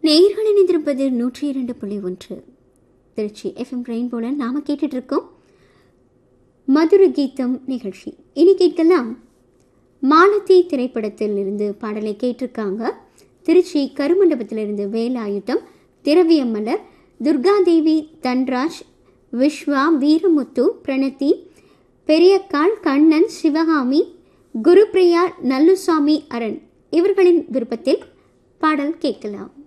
நேயர்கள் இணைந்திருப்பது 102.1 திருச்சி எஃப்எம் ரெயின்போல நாம கேட்டுட்டு இருக்கோம் மதுர கீதம் நிகழ்ச்சி. இனி கேட்கலாம் மாலதி திரைப்படத்தில் இருந்து பாடலை கேட்டிருக்காங்க. திருச்சி கருமண்டபத்திலிருந்து வேலாயுதம், திரவியமலர், துர்காதேவி, தன்ராஜ், விஸ்வா, வீரமுத்து, பிரணதி, பெரியக்காள், கண்ணன், சிவகாமி, குருப்பிரியா, நல்லுசாமி, அரண் இவர்களின் விருப்பத்தில் பாடல் கேட்கலாம்.